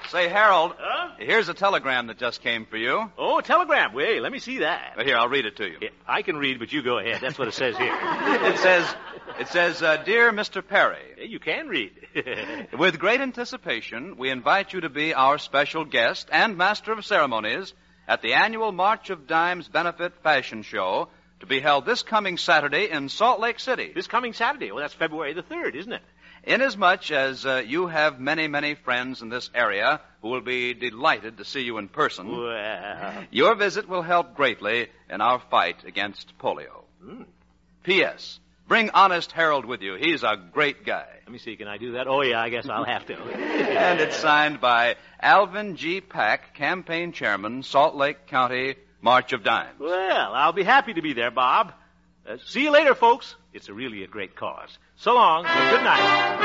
Say, Harold, Huh? here's a telegram that just came for you. Oh, a telegram. Wait, let me see that. Here, I'll read it to you. Yeah, I can read, but you go ahead. That's what it says here. It says, Dear Mr. Perry, Yeah, you can read. with great anticipation, we invite you to be our special guest and master of ceremonies at the annual March of Dimes Benefit Fashion Show to be held this coming Saturday in Salt Lake City. This coming Saturday. Well, that's February the 3rd, isn't it? Inasmuch as you have many, many friends in this area who will be delighted to see you in person, Well. your visit will help greatly in our fight against polio. P.S. Bring Honest Harold with you. He's a great guy. Let me see. Can I do that? Oh, yeah, I guess I'll have to. And it's signed by Alvin G. Pack, Campaign Chairman, Salt Lake County, March of Dimes. Well, I'll be happy to be there, Bob. See you later, folks. It's really a great cause. So long. Good night.